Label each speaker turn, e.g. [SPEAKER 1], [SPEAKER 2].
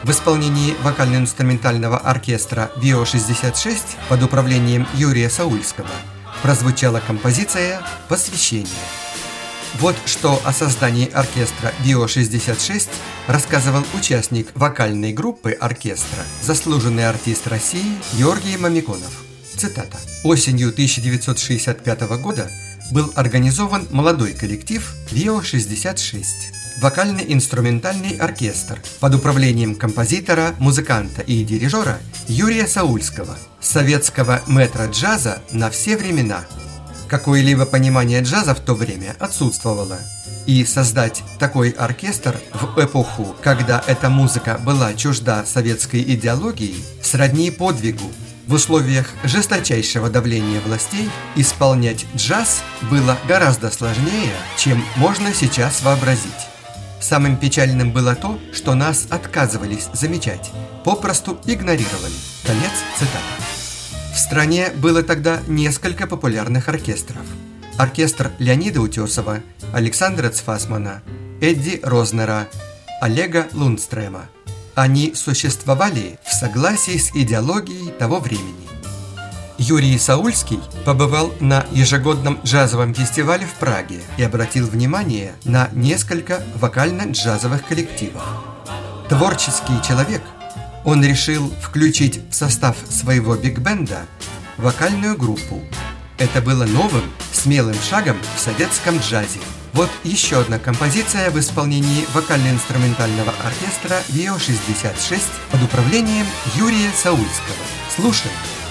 [SPEAKER 1] В исполнении вокально-инструментального оркестра ВИО-66 под управлением Юрия Саульского прозвучала композиция «Посвящение». Вот что о создании оркестра ВИО-66 рассказывал участник вокальной группы оркестра, заслуженный артист России Георгий Мамиконов. Цитата. «Осенью 1965 года был организован молодой коллектив ВИО-66, вокально-инструментальный оркестр под управлением композитора, музыканта и дирижера Юрия Саульского, советского мэтра джаза на все времена». Какое-либо понимание джаза в то время отсутствовало, и создать такой оркестр в эпоху, когда эта музыка была чужда советской идеологии, сродни подвигу. В условиях жесточайшего давления властей исполнять джаз было гораздо сложнее, чем можно сейчас вообразить. Самым печальным было то, что нас отказывались замечать, попросту игнорировали. Конец цитаты. В стране было тогда несколько популярных оркестров. Оркестр Леонида Утесова, Александра Цфасмана, Эдди Рознера, Олега Лундстрема. Они существовали в согласии с идеологией того времени. Юрий Саульский побывал на ежегодном джазовом фестивале в Праге и обратил внимание на несколько вокально-джазовых коллективов. Творческий человек, он решил включить в состав своего биг-бенда вокальную группу. Это было новым, смелым шагом в советском джазе. Вот еще одна композиция в исполнении вокально-инструментального оркестра ВИО-66 под управлением Юрия Саульского. Слушаем.